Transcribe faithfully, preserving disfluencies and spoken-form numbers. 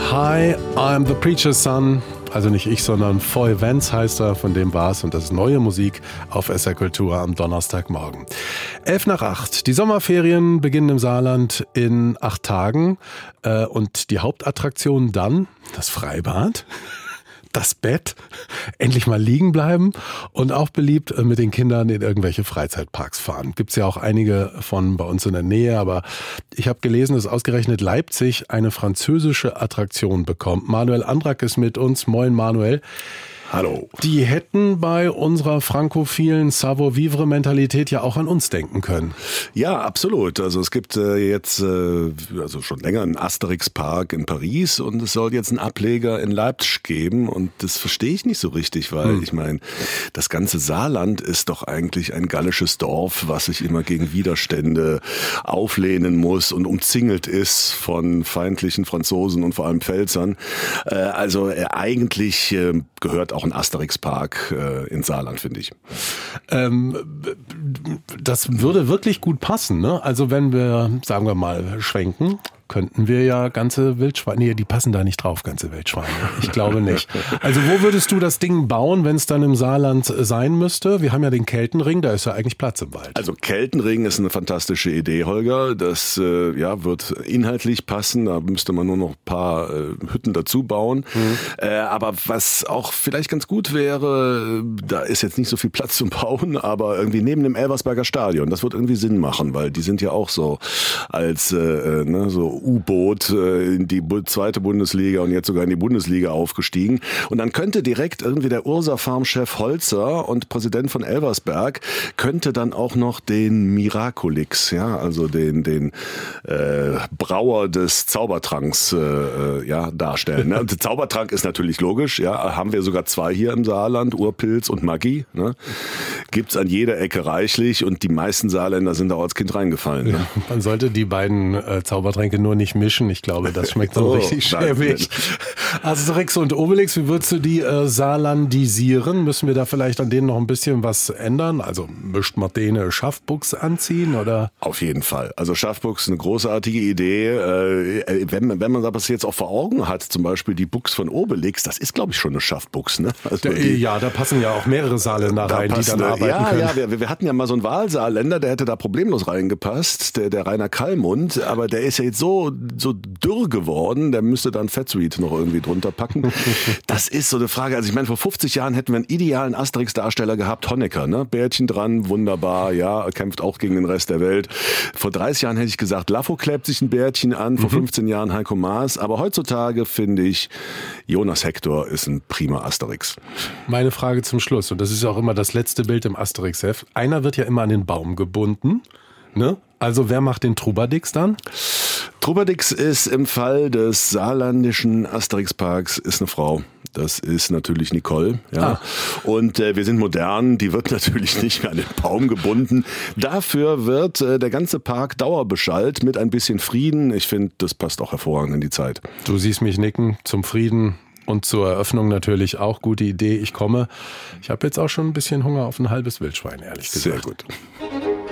Hi, I'm the Preacher's Son. Also nicht ich, sondern Foy Vance heißt er, von dem war's. Und das ist neue Musik auf S R Kultur am Donnerstagmorgen. Elf nach acht. Die Sommerferien beginnen im Saarland in acht Tagen. Äh, und die Hauptattraktion dann, das Freibad, das Bett, endlich mal liegen bleiben und auch beliebt mit den Kindern in irgendwelche Freizeitparks fahren. Gibt's ja auch einige von bei uns in der Nähe, aber ich habe gelesen, dass ausgerechnet Leipzig eine französische Attraktion bekommt. Manuel Andrak ist mit uns. Moin Manuel. Hallo. Die hätten bei unserer frankophilen Savoir-vivre-Mentalität ja auch an uns denken können. Ja, absolut. Also es gibt äh, jetzt äh, also schon länger einen Asterix-Park in Paris und es soll jetzt einen Ableger in Leipzig geben und das verstehe ich nicht so richtig, weil hm. ich meine, das ganze Saarland ist doch eigentlich ein gallisches Dorf, was sich immer gegen Widerstände auflehnen muss und umzingelt ist von feindlichen Franzosen und vor allem Pfälzern. Äh, also äh, eigentlich äh, gehört auch ein Asterix-Park äh, in Saarland, finde ich. Ähm, das würde wirklich gut passen, ne? Also wenn wir, sagen wir mal, schwenken, könnten wir ja ganze Wildschweine, nee, die passen da nicht drauf, ganze Wildschweine. Ich glaube nicht. Also wo würdest du das Ding bauen, wenn es dann im Saarland sein müsste? Wir haben ja den Keltenring, da ist ja eigentlich Platz im Wald. Also Keltenring ist eine fantastische Idee, Holger. Das äh, ja, wird inhaltlich passen, da müsste man nur noch ein paar äh, Hütten dazu bauen. Mhm. Äh, aber was auch vielleicht ganz gut wäre, da ist jetzt nicht so viel Platz zum Bauen, aber irgendwie neben dem Elversberger Stadion, das wird irgendwie Sinn machen, weil die sind ja auch so als äh, ne, so U-Boot in die zweite Bundesliga und jetzt sogar in die Bundesliga aufgestiegen. Und dann könnte direkt irgendwie der Ursa-Farm-Chef Holzer und Präsident von Elversberg könnte dann auch noch den Miraculix, ja, also den den äh, Brauer des Zaubertranks äh, ja darstellen. Ne? Und der Zaubertrank ist natürlich logisch, ja, haben wir sogar zwei hier im Saarland, Urpilz und Maggi. Ne? Gibt's an jeder Ecke reichlich und die meisten Saarländer sind da als Kind reingefallen. Ne? Ja, man sollte die beiden äh, Zaubertränke nur nicht mischen. Ich glaube, das schmeckt so oh, richtig schäbig. Asterix und Obelix, wie würdest du die äh, saarlandisieren? Müssen wir da vielleicht an denen noch ein bisschen was ändern? Also mischt man denen Schaffbuchs anziehen oder? Auf jeden Fall. Also Schaffbuchs ist eine großartige Idee. Äh, wenn, wenn man das jetzt auch vor Augen hat, zum Beispiel die Buchs von Obelix, das ist, glaube ich, schon eine Schaffbuchs. Ne? Also die, ja, da passen ja auch mehrere Saarländer da rein, die dann arbeiten ja, können. Ja, wir, wir hatten ja mal so einen Wahlsaarländer, der hätte da problemlos reingepasst, der, der Rainer Kallmund, aber der ist ja jetzt so so dürr geworden, der müsste dann Fettsuite noch irgendwie drunter packen. Das ist so eine Frage. Also ich meine, vor fünfzig Jahren hätten wir einen idealen Asterix-Darsteller gehabt, Honecker, ne? Bärtchen dran, wunderbar, ja, er kämpft auch gegen den Rest der Welt. Vor dreißig Jahren hätte ich gesagt, Laffo klebt sich ein Bärtchen an, vor mhm. fünfzehn Jahren Heiko Maas, aber heutzutage finde ich, Jonas Hector ist ein prima Asterix. Meine Frage zum Schluss, und das ist auch immer das letzte Bild im Asterix-Heft, einer wird ja immer an den Baum gebunden, ne? Also wer macht den Trubadix dann? Trubadix ist im Fall des saarländischen Asterix-Parks ist eine Frau. Das ist natürlich Nicole. Ja. Ah. Und äh, wir sind modern, die wird natürlich nicht mehr an den Baum gebunden. Dafür wird äh, der ganze Park dauerbeschallt mit ein bisschen Frieden. Ich finde, das passt auch hervorragend in die Zeit. Du siehst mich nicken zum Frieden. Und zur Eröffnung natürlich auch gute Idee. Ich komme. Ich habe jetzt auch schon ein bisschen Hunger auf ein halbes Wildschwein, ehrlich gesagt. Sehr gut.